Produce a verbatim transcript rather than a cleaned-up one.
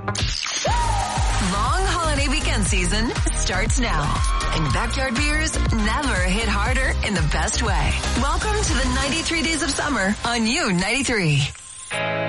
Long holiday weekend season starts now, and backyard beers never hit harder in the best way. Welcome to the ninety-three Days of Summer on U ninety-three.